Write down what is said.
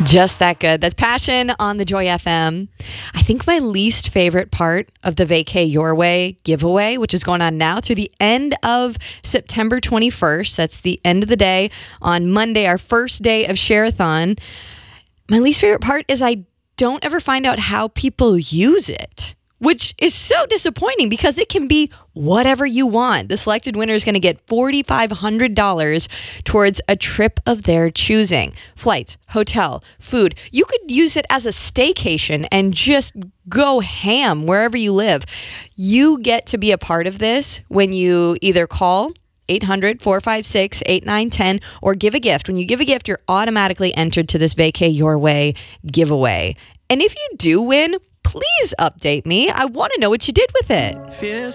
Just that good. That's Passion on the Joy FM. I think my least favorite part of the Vacay Your Way giveaway, which is going on now through the end of September 21st. That's the end of the day on Monday, our first day of Share-a-thon. My least favorite part is I don't ever find out how people use it, which is so disappointing because it can be whatever you want. The selected winner is going to get $4,500 towards a trip of their choosing. Flights, hotel, food. You could use it as a staycation and just go ham wherever you live. You get to be a part of this when you either call 800-456-8910 or give a gift. When you give a gift, you're automatically entered to this Vacay Your Way giveaway. And if you do win, please update me. I want to know what you did with it.